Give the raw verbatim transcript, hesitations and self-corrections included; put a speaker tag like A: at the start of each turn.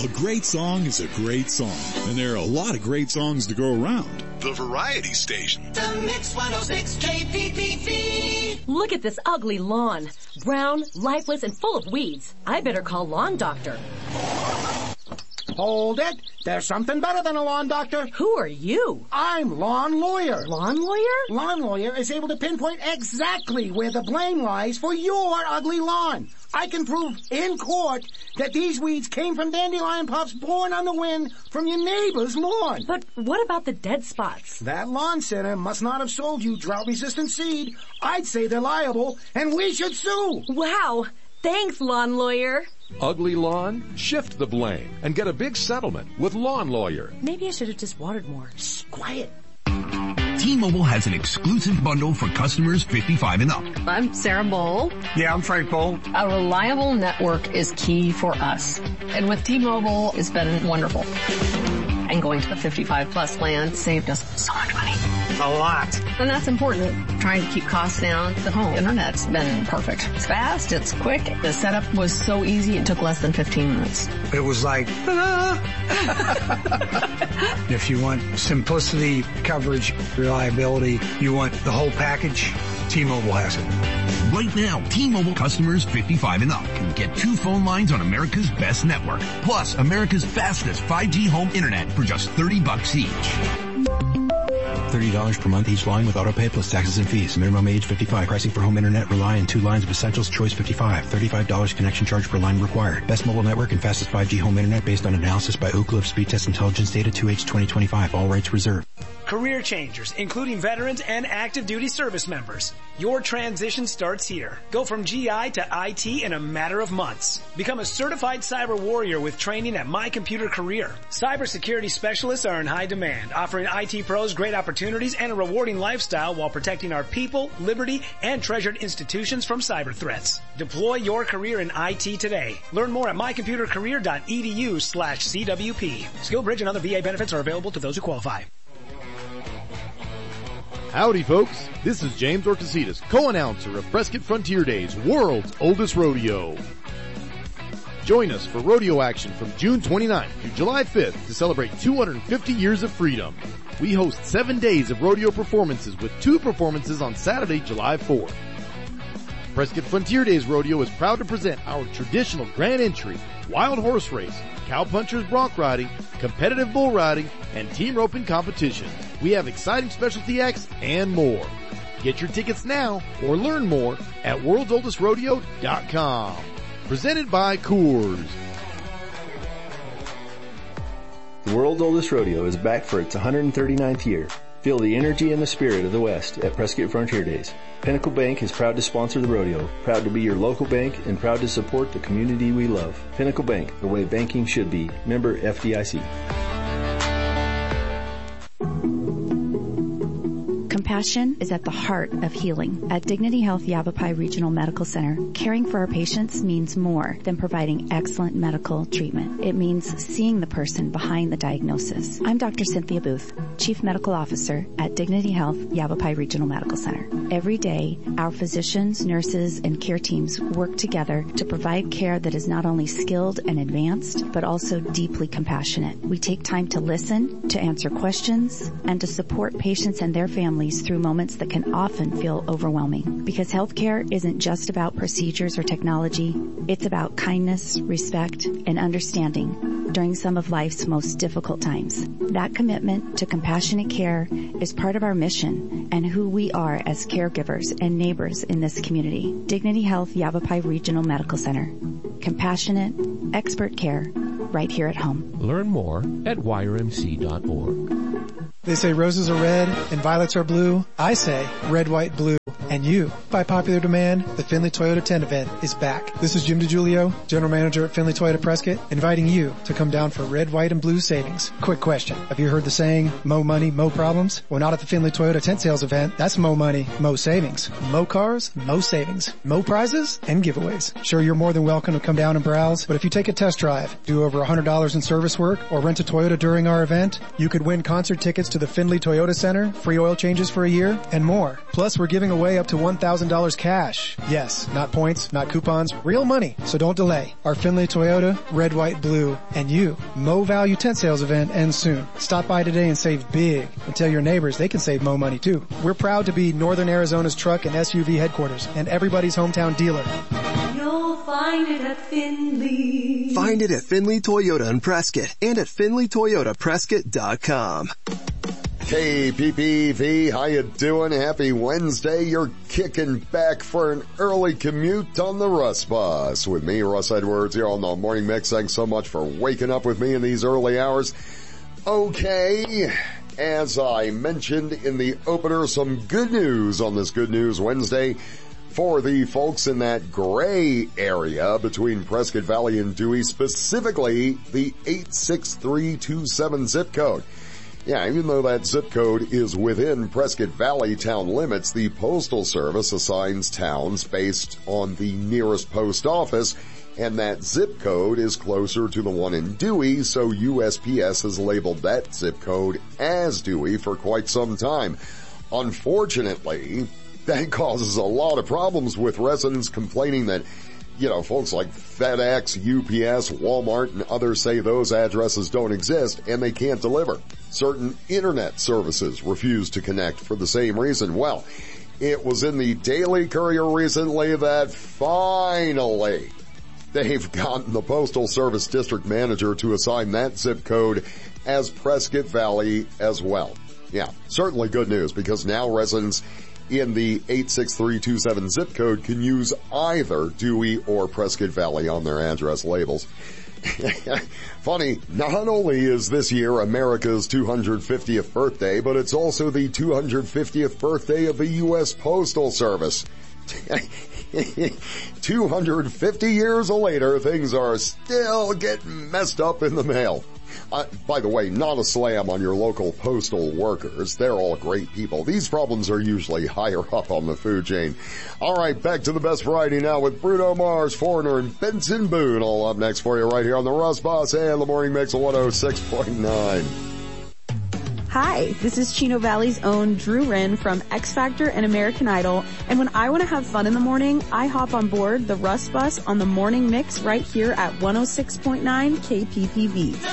A: A great song is a great song, and there are a lot of great songs to go around.
B: The Variety Station.
C: The Mix one oh six K P P V.
D: Look at this ugly lawn. Brown, lifeless, and full of weeds. I better call Lawn Doctor.
E: Hold it. There's something better than a lawn doctor.
D: Who are you?
E: I'm Lawn Lawyer.
D: Lawn Lawyer?
E: Lawn Lawyer is able to pinpoint exactly where the blame lies for your ugly lawn. I can prove in court that these weeds came from dandelion pups born on the wind from your neighbor's lawn.
D: But what about the dead spots?
E: That lawn center must not have sold you drought-resistant seed. I'd say they're liable, and we should sue.
D: Wow. Thanks, Lawn Lawyer.
F: Ugly lawn? Shift the blame and get a big settlement with Lawn Lawyer.
D: Maybe I should have just watered more.
E: Shh, quiet.
G: T-Mobile has an exclusive bundle for customers fifty-five and up.
H: I'm Sarah Bowl.
I: Yeah, I'm Frank Bowl.
H: A reliable network is key for us. And with T-Mobile, it's been wonderful. And going to the fifty-five plus plan saved us so much money.
I: A lot.
H: And that's important. Trying to keep costs down. The home internet's been perfect. It's fast, it's quick. The setup was so easy, it took less than fifteen minutes.
I: It was like, ah. If you want simplicity, coverage, reliability, you want the whole package, T-Mobile has it.
G: Right now, T-Mobile customers fifty-five and up can get two phone lines on America's best network, plus America's fastest five G home internet for just thirty bucks each.
J: thirty dollars per month each line with autopay plus taxes and fees. Minimum age fifty-five. Pricing for home internet rely on two lines of Essentials Choice fifty-five. thirty-five dollars connection charge per line required. Best mobile network and fastest five G home internet based on analysis by Ookla of Speed Test Intelligence Data two H twenty twenty-five. All rights reserved.
K: Career changers, including veterans and active duty service members. Your transition starts here. Go from G I to I T in a matter of months. Become a certified cyber warrior with training at My Computer Career. Cybersecurity specialists are in high demand, offering I T pros great opportunities and a rewarding lifestyle while protecting our people, liberty, and treasured institutions from cyber threats. Deploy your career in I T today. Learn more at mycomputercareer.edu slash CWP. SkillBridge and other V A benefits are available to those who qualify.
L: Howdy, folks. This is James Orcasitas, co-announcer of Prescott Frontier Days, world's oldest rodeo. Join us for rodeo action from June twenty-ninth through July fifth to celebrate two hundred fifty years of freedom. We host seven days of rodeo performances with two performances on Saturday, July fourth. Prescott Frontier Days Rodeo is proud to present our traditional grand entry, wild horse race, cowpunchers bronc riding, competitive bull riding, and team roping competition. We have exciting specialty acts and more. Get your tickets now or learn more at worlds oldest rodeo dot com. Presented by Coors.
M: The World's Oldest Rodeo is back for its one hundred thirty-ninth year. Feel the energy and the spirit of the West at Prescott Frontier Days. Pinnacle Bank is proud to sponsor the rodeo, proud to be your local bank, and proud to support the community we love. Pinnacle Bank, the way banking should be. Member F D I C.
N: Compassion is at the heart of healing. At Dignity Health Yavapai Regional Medical Center, caring for our patients means more than providing excellent medical treatment. It means seeing the person behind the diagnosis. I'm Doctor Cynthia Booth, Chief Medical Officer at Dignity Health Yavapai Regional Medical Center. Every day, our physicians, nurses, and care teams work together to provide care that is not only skilled and advanced, but also deeply compassionate. We take time to listen, to answer questions, and to support patients and their families through moments that can often feel overwhelming. Because healthcare isn't just about procedures or technology, it's about kindness, respect, and understanding during some of life's most difficult times. That commitment to compassionate care is part of our mission and who we are as caregivers and neighbors in this community. Dignity Health Yavapai Regional Medical Center. Compassionate, expert care right here at home.
O: Learn more at Y R M C dot org.
P: They say roses are red and violets are blue. I say red, white, blue, and you. By popular demand, the Findlay Toyota ten event is back. This is Jim DiGiulio, General Manager at Findlay Toyota Prescott, inviting you to come down for red, white, and blue savings. Quick question. Have you heard the saying, mo money, mo problems? Well, not at the Findlay Toyota tent sales event. That's mo money, mo savings. Mo cars, mo savings. Mo prizes and giveaways. Sure, you're more than welcome to come down and browse, but if you take a test drive, do over one hundred dollars in service work, or rent a Toyota during our event, you could win concert tickets to the Findlay Toyota Center, free oil changes for a year, and more. Plus, we're giving away up up to one thousand dollars cash. Yes, not points, not coupons, real money. So don't delay. Our Findlay Toyota, red, white, blue, and you, Mo Value tent sales event ends soon. Stop by today and save big. And tell your neighbors they can save Mo money too. We're proud to be Northern Arizona's truck and S U V headquarters and everybody's hometown dealer.
Q: You'll find it at Findlay.
R: Find it at Findlay Toyota in Prescott and at Findlay Toyota Prescott dot com.
S: K P P V, how you doing? Happy Wednesday. You're kicking back for an early commute on the Russ Bus with me, Russ Edwards, here on the Morning Mix. Thanks so much for waking up with me in these early hours. Okay, as I mentioned in the opener, some good news on this Good News Wednesday for the folks in that gray area between Prescott Valley and Dewey, specifically the eight six three two seven zip code. Yeah, even though that zip code is within Prescott Valley town limits, the Postal Service assigns towns based on the nearest post office, and that zip code is closer to the one in Dewey, so U S P S has labeled that zip code as Dewey for quite some time. Unfortunately, that causes a lot of problems with residents complaining that, you know, folks like FedEx, U P S, Walmart, and others say those addresses don't exist and they can't deliver. Certain internet services refuse to connect for the same reason. Well, it was in the Daily Courier recently that finally they've gotten the Postal Service district manager to assign that zip code as Prescott Valley as well. Yeah, certainly good news, because now residents in the eight six three two seven zip code can use either Dewey or Prescott Valley on their address labels. Funny, not only is this year America's two hundred fiftieth birthday, but it's also the two hundred fiftieth birthday of the U S Postal Service. two hundred fifty years later, things are still getting messed up in the mail. Uh, by the way, not a slam on your local postal workers. They're all great people. These problems are usually higher up on the food chain. All right, back to the best variety now with Bruno Mars, Foreigner, and Benson Boone. All up next for you right here on the Russ Boss and the Morning Mix of one oh six point nine.
T: Hi, this is Chino Valley's own Drew Wren from X Factor and American Idol. And when I want to have fun in the morning, I hop on board the Russ Bus on the Morning Mix right here at one oh six point nine K P P V.